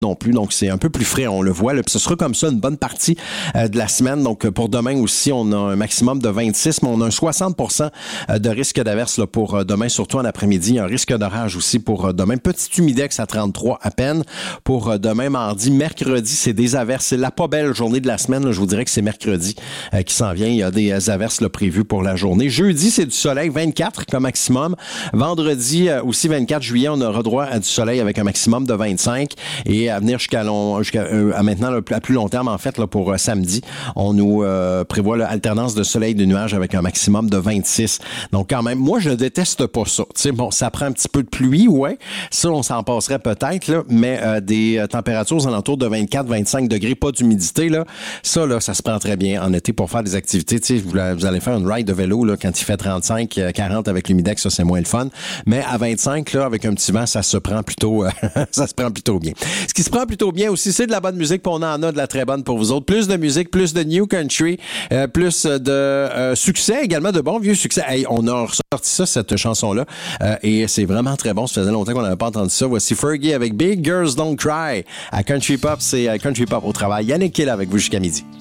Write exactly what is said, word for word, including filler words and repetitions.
non plus, donc c'est un peu plus frais, on le voit, là, puis ce sera comme ça une bonne partie euh, de la semaine. Donc pour demain aussi, on a un maximum de vingt-six, mais on a un soixante pour cent de risque d'averse là, pour euh, demain, surtout en après-midi. Un risque d'orage aussi pour euh, demain. Petit humidex à trente-trois à peine. Pour euh, demain, mardi, mercredi, c'est des averses. C'est la pas belle journée de la semaine. Là, je vous dirais que c'est mercredi euh, qui s'en vient. Il y a des euh, averses là, prévues pour la journée. Jeudi, c'est du soleil, vingt-quatre comme maximum. Vendredi, euh, aussi vingt-quatre juillet, on aura droit à du soleil avec un maximum de vingt-cinq. Et à venir jusqu'à, long, jusqu'à euh, à maintenant, là, à plus long terme, en fait, là, pour euh, samedi, on nous euh, prévoit l'alternance de soleil et de nuages avec un maximum de vingt-six. Donc, quand même, moi, je déteste pas ça. Tu sais, bon, ça prend un petit peu de pluie, ouais. Ça, on s'en passerait peut-être, là, mais euh, des euh, températures aux alentours de vingt-quatre à vingt-cinq degrés, pas d'humidité, là. Ça, là, ça se prend très bien en été pour faire des activités. Tu sais, vous, vous allez faire une ride de vélo, là, quand il fait trente-cinq, quarante avec l'humidex, ça, c'est moins le fun. Mais à vingt-cinq, là, avec un petit vent, ça se prend plutôt, euh, ça se prend plutôt bien. Ce qui se prend plutôt bien aussi, c'est de la bonne musique, puis on en a de la très bonne pour vous autres. Plus de musique, plus de new country, euh, plus de euh, succès, également de bons vieux succès. Hey, on a ressorti ça, cette chanson-là, euh, et c'est vraiment très bon. Ça faisait longtemps qu'on n'avait pas entendu ça. Voici Fergie avec Big Girls Don't Cry. À Country Pop, c'est Country Pop au travail. Yannick Kill avec vous jusqu'à midi.